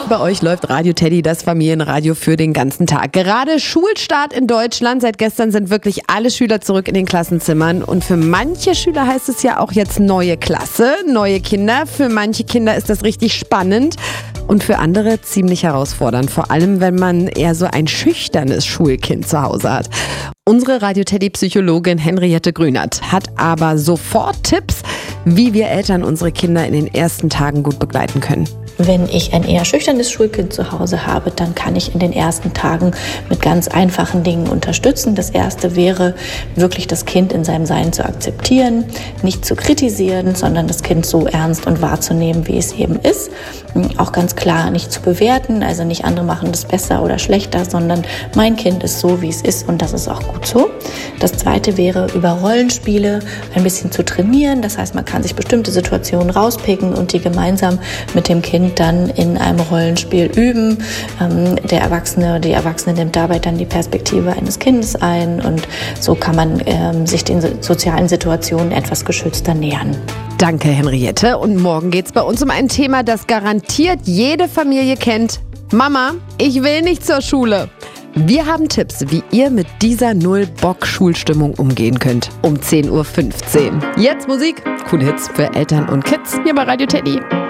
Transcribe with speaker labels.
Speaker 1: Bei euch läuft Radio Teddy, das Familienradio für den ganzen Tag. Gerade Schulstart in Deutschland. Seit gestern sind wirklich alle Schüler zurück in den Klassenzimmern. Und für manche Schüler heißt es ja auch jetzt neue Klasse, neue Kinder. Für manche Kinder ist das richtig spannend und für andere ziemlich herausfordernd. Vor allem, wenn man eher so ein schüchternes Schulkind zu Hause hat. Unsere Radio Teddy-Psychologin Henriette Grünert hat aber sofort Tipps, wie wir Eltern unsere Kinder in den ersten Tagen gut begleiten können.
Speaker 2: Wenn ich ein eher schüchternes Schulkind zu Hause habe, dann kann ich in den ersten Tagen mit ganz einfachen Dingen unterstützen. Das erste wäre, wirklich das Kind in seinem Sein zu akzeptieren, nicht zu kritisieren, sondern das Kind so ernst und wahrzunehmen, wie es eben ist. Auch ganz klar nicht zu bewerten, also nicht andere machen das besser oder schlechter, sondern mein Kind ist so, wie es ist und das ist auch gut so. Das zweite wäre, über Rollenspiele ein bisschen zu trainieren. Das heißt, man kann sich bestimmte Situationen rauspicken und die gemeinsam mit dem Kind dann in einem Rollenspiel üben. Der Erwachsene, die Erwachsene nimmt dabei dann die Perspektive eines Kindes ein und so kann man sich den sozialen Situationen etwas geschützter nähern.
Speaker 1: Danke, Henriette. Und morgen geht's bei uns um ein Thema, das garantiert jede Familie kennt. Mama, ich will nicht zur Schule. Wir haben Tipps, wie ihr mit dieser Null-Bock-Schulstimmung umgehen könnt. Um 10.15 Uhr. Jetzt Musik, coole Hits für Eltern und Kids hier bei Radio Teddy.